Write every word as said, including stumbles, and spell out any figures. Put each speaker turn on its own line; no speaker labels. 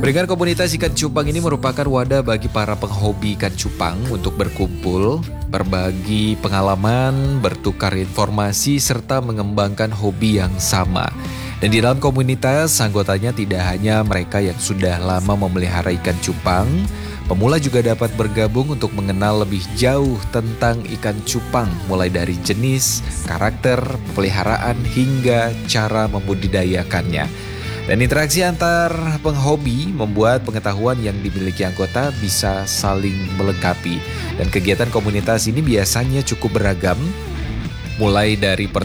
Jaringan komunitas ikan cupang ini merupakan wadah bagi para penghobi ikan cupang untuk berkumpul, berbagi pengalaman, bertukar informasi, serta mengembangkan hobi yang sama. Dan di dalam komunitas, anggotanya tidak hanya mereka yang sudah lama memelihara ikan cupang, pemula juga dapat bergabung untuk mengenal lebih jauh tentang ikan cupang, mulai dari jenis, karakter, peliharaan, hingga cara membudidayakannya. Dan interaksi antar penghobi membuat pengetahuan yang dimiliki anggota bisa saling melengkapi. Dan kegiatan komunitas ini biasanya cukup beragam, mulai dari